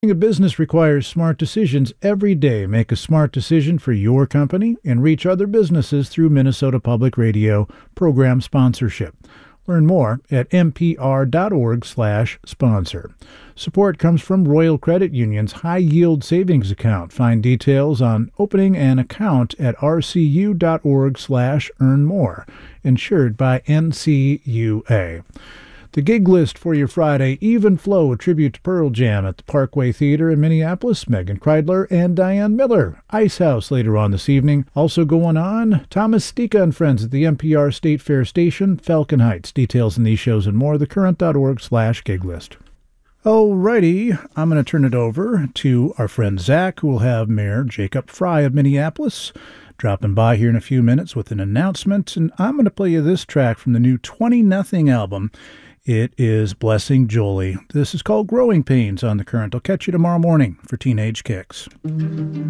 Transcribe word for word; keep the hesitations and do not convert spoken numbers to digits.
A business requires smart decisions every day. Make a smart decision for your company and reach other businesses through Minnesota Public Radio program sponsorship. Learn more at npr.org slash sponsor. Support comes from Royal Credit Union's High Yield Savings Account. Find details on opening an account at rcu.org slash earn more. Insured by N C U A. The gig list for your Friday: Even Flow, a tribute to Pearl Jam at the Parkway Theater in Minneapolis, Megan Kreidler and Diane Miller. Ice House later on this evening. Also going on, Thomas Stika and Friends at the N P R State Fair Station, Falcon Heights. Details in these shows and more, thecurrent.org slash gig list. Alrighty, I'm going to turn it over to our friend Zach, who will have Mayor Jacob Fry of Minneapolis dropping by here in a few minutes with an announcement, and I'm going to play you this track from the new twenty nothing album. It is Blessing Jolie. This is called Growing Pains on The Current. I'll catch you tomorrow morning for Teenage Kicks.